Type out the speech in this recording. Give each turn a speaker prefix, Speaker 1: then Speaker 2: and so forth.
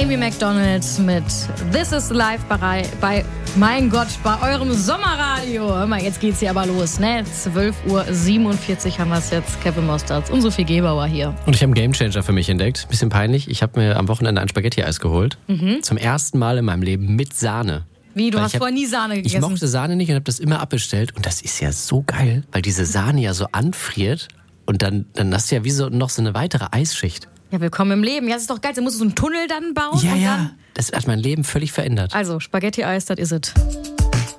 Speaker 1: Amy Macdonald mit This is Live bei mein Gott, bei eurem Sommerradio. Hör mal, jetzt geht's hier aber los, ne? 12:47 Uhr haben wir es jetzt. Kevin Mostards und Sophie Gebauer hier.
Speaker 2: Und ich habe einen Gamechanger für mich entdeckt. Bisschen peinlich. Ich habe mir am Wochenende ein Spaghetti-Eis geholt. Zum ersten Mal in meinem Leben mit Sahne.
Speaker 1: Wie, du hast vorher nie Sahne gegessen?
Speaker 2: Ich mochte Sahne nicht und habe das immer abbestellt. Und das ist ja so geil, weil diese Sahne ja so anfriert. Und dann hast du ja wie so noch so eine weitere Eisschicht.
Speaker 1: Ja, willkommen im Leben. Ja, das ist doch geil. Dann musst du so einen Tunnel dann bauen.
Speaker 2: Ja,
Speaker 1: und
Speaker 2: ja.
Speaker 1: Dann
Speaker 2: Das hat mein Leben völlig verändert.
Speaker 1: also, Spaghetti-Eis, das is it.